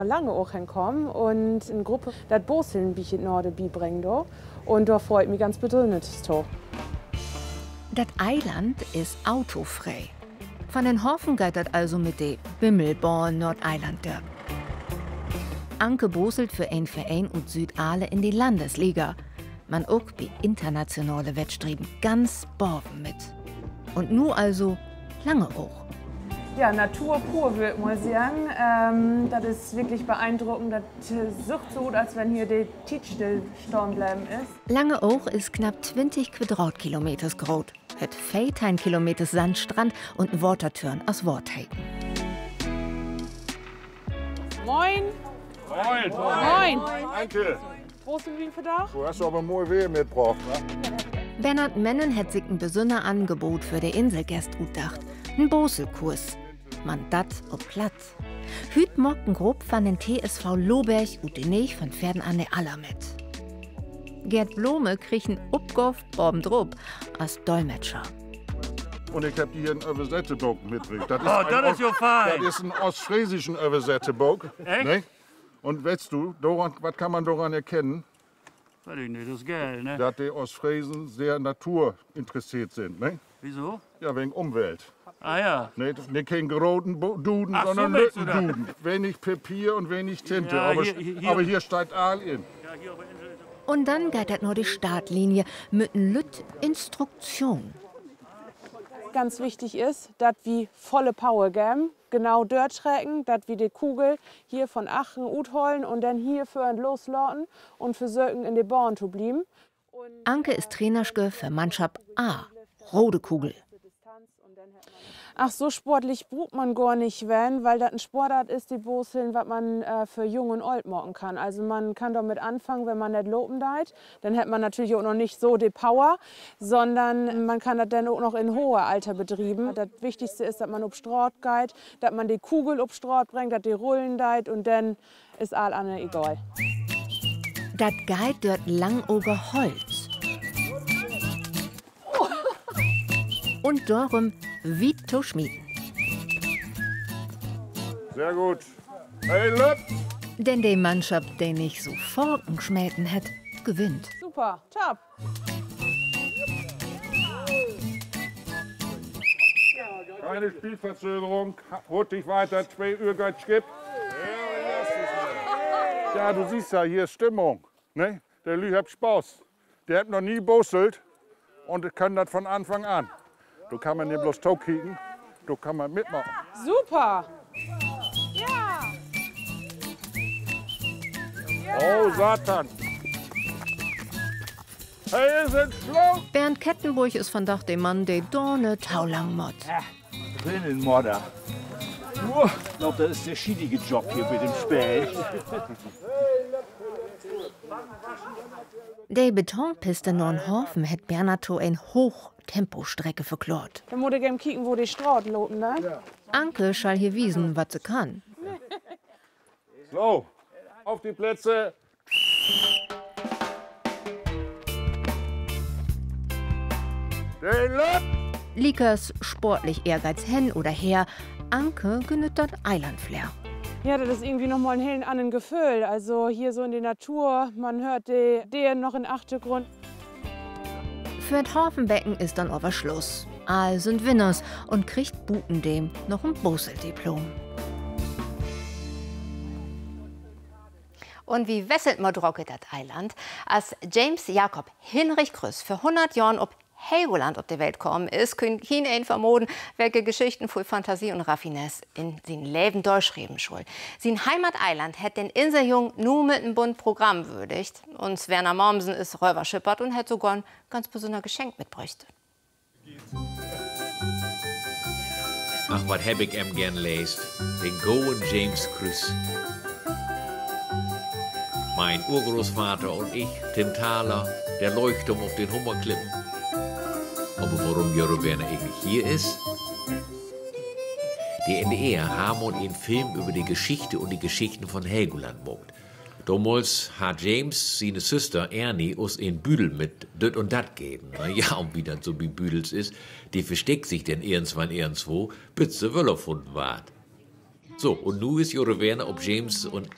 Lange auch hinkommen und eine Gruppe das Boseln wie ich in Norden beibringen. Und da freut mich ganz besonders. Das Eiland ist autofrei. Von den Hofen geht das also mit der Bimmelborn Nordeiland dörp. Anke boselt für ein Verein und Südale in die Landesliga. Man auch bei internationale Wettstreben ganz borben mit. Und nu also lange auch. Ja, Natur pur, würde man sagen. Das ist wirklich beeindruckend. Das sucht so, als wenn hier der Tiefstill stehen bleiben ist. Lange auch ist knapp 20 Quadratkilometer groß. Hat 14 Kilometer Sandstrand und ein Waterturn aus Wortheiten. Moin! Moin! Moin! Danke! Wo ist denn für Dach? Du hast aber mal Wehe mitgebracht, ne? Bernhard Mennen hat sich ein besonderes Angebot für die Inselgäste utdacht. Ein Boselkurs. Man dat ob Platz. Hüt morgen grob van den TSV Lohberg und den Näch von Pferden an der Aller mit. Gerd Blome kriegt einen Upgoff obendrup als Dolmetscher. Und ich hab hier einen Übersetzebuch mitgebracht. Das ist ja fein. Das ist ein ostfriesischen Übersetzebuch. Echt? Ne? Und weißt du, was kann man daran erkennen? Weiß ich nicht, das ist geil, ne? Dass die Ostfriesen sehr naturinteressiert sind. Ne? Wieso? Ja, wegen Umwelt. Ah ja. Ne, nicht kein roten Duden, Ach, so sondern meinst du das? Lüttenduden. Wenig Papier und wenig Tinte. Ja, aber, hier- aber hier steht all in. Ja, hier auf der Insel ist Und dann geht das nur die Startlinie mit n Lütt Instruktion. Ganz wichtig ist, dass wir volle Power geben. Genau dort schrecken, dass wir die Kugel hier von Achen utholen und dann hier für loslauten und für Söken in die Bahn zu bleiben. Anke ist Trainerschke für Mannschaft A. Rote Kugel. Ach, so sportlich braucht man gar nicht werden, weil das ein Sportart ist, die Boseln, was man für Jung und Alt machen kann. Also man kann damit anfangen, wenn man nicht lopen deit. Dann hat man natürlich auch noch nicht so die Power, sondern man kann das dann auch noch in hohe Alter betreiben. Das Wichtigste ist, dass man ob Straat geht, dass man die Kugel ob Straat bringt, dass die Rollen deit und dann ist all andere egal. Das geht dort langoger Holz. Und darum wie zu schmieden. Sehr gut. Hey, Lütt! Denn die Mannschaft, die nicht so Forken schmähten hat, gewinnt. Super, top. Keine Spielverzögerung. Rot dich weiter, 2 Uhr geht's gibt. Ja, du siehst ja, hier ist Stimmung. Ne? Der Lü hat Spaß. Der hat noch nie boselt und kann das von Anfang an. Du kann man nicht bloß kicken, du kann man mitmachen. Super. Ja. Oh, Satan. Hey, ist es schlau? Bernd Kettenburg ist von Dach dem Mann, der Dorne taulang mott. Rinnenmodder. Ich glaube, das ist der schiedige Job hier mit dem Specht. Die Betonpiste Nornhofen hat Bernato ein Hochtempostrecke verklort. Dann muss ich eben kicken, wo die Straat loten, ne? Ja. Anke schall hier wiesen, was sie kann. So, auf die Plätze. Den Lütt! Liekers sportlich Ehrgeiz hen oder her, Anke genügt das Eilandflair. Ja, das ist irgendwie noch mal ein hellen anderen Gefühl. Also hier so in der Natur, man hört den noch in Achtergrund. Für das Hafenbecken ist dann aber Schluss. All sind Winners und kriegt Buten dem noch ein Bosel-Diplom. Und wie wesselt man drocke das Eiland, als James Jacob Hinrich Krüss für 100 Jahren ob Helgoland auf die Welt kommen ist, können ihn ein vermoden, welche Geschichten voll Fantasie und Raffinesse in sein Leben durchschreiben soll. Sein Heimateiland hat den Inseljung nur mit einem Bund Programm würdigt. Und Werner Mommsen ist Räuber schippert und hat sogar ein ganz besonderes Geschenk mitbräuchte. Ach, wat heb ik hem gern leest. Den goeien James Krüss. Mein Urgroßvater und ich, Tim Thaler, der Leuchtturm auf den Hummerklippen. Aber warum Jörg Werner eigentlich hier ist? Die NDR haben und einen Film über die Geschichte und die Geschichten von Helgoland gemacht. Damals hat James seine Schwester Ernie uns in Büdel mit dit und dat geben. Ja, und wie das so wie Büdels ist, die versteckt sich denn irgendwo, bis sie Wöller gefunden ward. So, und nu ist Jörg Werner ob James und